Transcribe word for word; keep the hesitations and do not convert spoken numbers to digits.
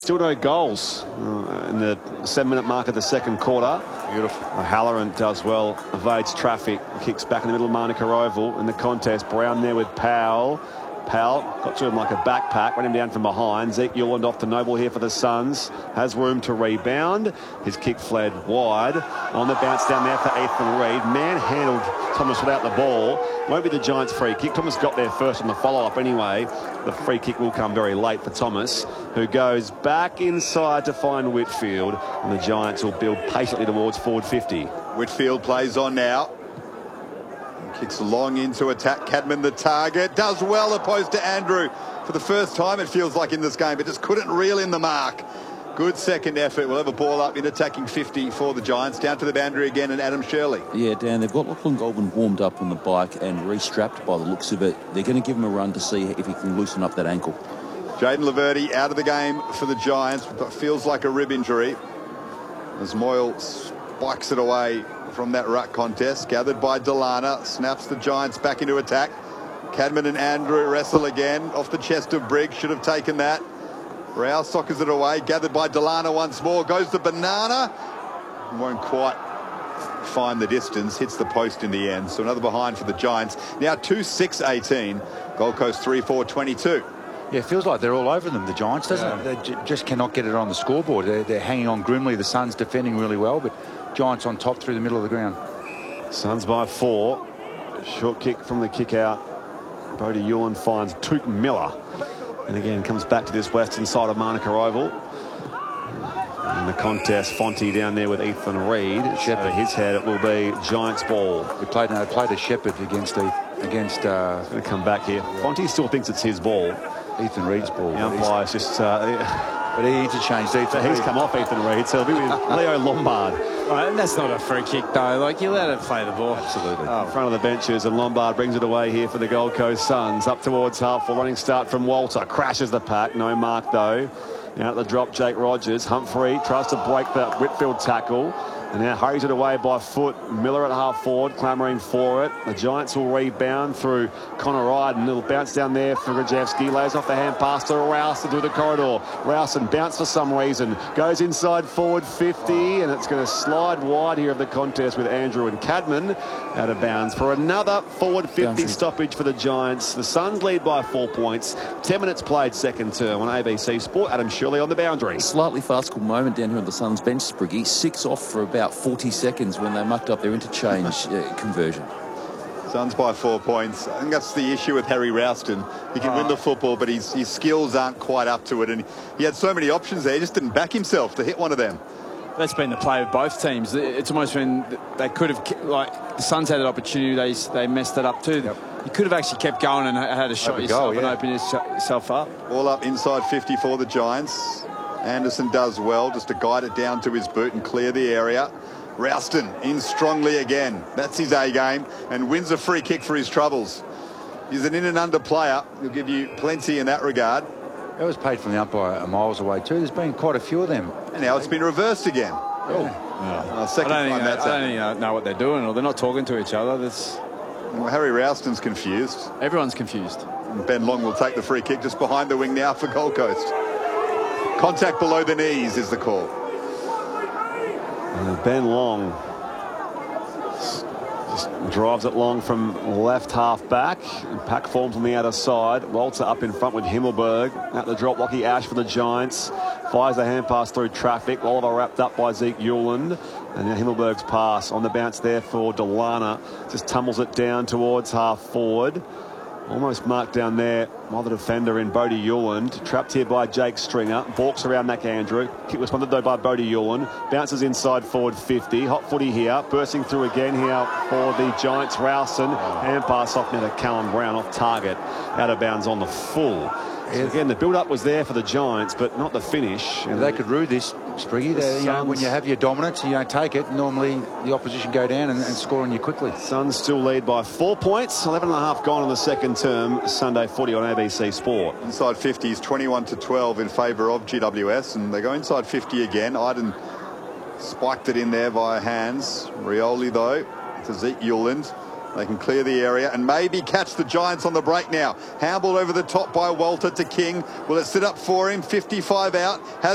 still no goals uh, in the seven-minute mark of the second quarter. Beautiful. Halloran does well, evades traffic, kicks back in the middle of Manuka Oval in the contest. Brown there with Powell. Powell got to him like a backpack, went him down from behind. Zeke Yuland off to Noble here for the Suns. Has room to rebound. His kick fled wide. On the bounce down there for Ethan Reid. Manhandled Thomas without the ball. Won't be the Giants' free kick. Thomas got there first on the follow-up anyway. The free kick will come very late for Thomas, who goes back inside to find Whitfield. And the Giants will build patiently towards forward fifty. Whitfield plays on now. Kicks long into attack. Cadman the target. Does well opposed to Andrew. For the first time it feels like in this game, but just couldn't reel in the mark. Good second effort. We'll have a ball up in attacking fifty for the Giants. Down to the boundary again and Adam Shirley. Yeah, Dan, they've got Lachlan Goldman warmed up on the bike and re-strapped by the looks of it. They're going to give him a run to see if he can loosen up that ankle. Jaden Laverty out of the game for the Giants, but feels like a rib injury as Moyle spikes it away from that ruck contest. Gathered by Delana, snaps the Giants back into attack. Cadman and Andrew wrestle again off the chest of Briggs. Should have taken that. Rouse sockers it away. Gathered by Delana once more. Goes to Banana. Won't quite find the distance. Hits the post in the end. So another behind for the Giants. Now two six eighteen. Gold Coast three four twenty-two. Yeah, it feels like they're all over them, the Giants, doesn't yeah. it? They just cannot get it on the scoreboard. They're, they're hanging on grimly. The Suns defending really well, but Giants on top through the middle of the ground. Suns by four. Short kick from the kick out. Bodie Ewan finds Took Miller. And again comes back to this western side of Manuka Oval. In the contest, Fonte down there with Ethan Reid. Shepherd his head. It will be Giants ball. We played, no, played a Shepherd against the against. Uh, going to come back here. Fonte still thinks it's his ball. Ethan Reid's ball. The umpire's just. Uh, But he interchanged Ethan so he's Reid. come off Ethan Reid, so it'll be with Leo Lombard. Right, and that's not a free kick, though. Like, you let him play the ball. Absolutely. Oh, in front of the benches, and Lombard brings it away here for the Gold Coast Suns. Up towards half, a running start from Walter. Crashes the pack. No mark, though. Now at the drop, Jake Rogers. Humphrey tries to break the Whitfield tackle. And now hurries it away by foot. Miller at half forward, clamouring for it. The Giants will rebound through Connor Ryden. Little bounce down there for Grajewski. Lays off the hand pass to Rowson through the corridor. Rowson bounce for some reason. Goes inside forward fifty. And it's going to slide wide here of the contest with Andrew and Cadman out of bounds for another forward fifty stoppage for the Giants. The Suns lead by four points. Ten minutes played second term on A B C Sport. Adam Shirley on the boundary. Slightly farcical moment down here on the Suns bench, Spriggy. Six off for about forty seconds when they mucked up their interchange uh, conversion. Suns by four points. I think that's the issue with Harry Ralston. He can uh, win the football, but his, his skills aren't quite up to it. And he had so many options there, he just didn't back himself to hit one of them. That's been the play of both teams. It's almost when they could have, like, the Suns had an opportunity, they they messed it up too. Yep. You could have actually kept going and had a shot a yourself goal, and yeah. opened yourself up. All up inside fifty for the Giants. Anderson does well just to guide it down to his boot and clear the area. Ralston in strongly again. That's his A game, and wins a free kick for his troubles. He's an in and under player. He'll give you plenty in that regard. That was paid from the umpire miles away too. There's been quite a few of them. And now it's been reversed again. Oh, yeah. uh, second I don't, time think, that's I don't think they know what they're doing, or they're not talking to each other. That's... Well, Harry Ralston's confused. Everyone's confused. And Ben Long will take the free kick just behind the wing now for Gold Coast. Contact below the knees is the call. Uh, Ben Long just drives it long from left half back. And pack forms on the outer side. Walter up in front with Himmelberg. At the drop, Lockie Ash for the Giants. Fires the hand pass through traffic. Oliver wrapped up by Zeke Yuland. And now Himmelberg's pass on the bounce there for Delana. Just tumbles it down towards half forward. Almost marked down there by the defender in Bodie Yuland. Trapped here by Jake Stringer. Balks around McAndrew. Kick responded though by Bodie Yuland. Bounces inside forward fifty. Hot footy here. Bursting through again here for the Giants. Ralston. Hand pass off now to Callum Brown off target. Out of bounds on the full. So again, the build-up was there for the Giants, but not the finish. And they could rue this, Spriggy. They, you know, when you have your dominance and you don't take it, normally the opposition go down and, and score on you quickly. Suns still lead by four points. eleven and a half gone in the second term. Sunday footy on A B C Sport. Inside fifty is twenty-one to twelve in favour of G W S, and they go inside fifty again. Iden spiked it in there via hands. Rioli, though, to Zeke Yuland. They can clear the area and maybe catch the Giants on the break now. Handball over the top by Walter to King. Will it sit up for him? fifty-five out. Has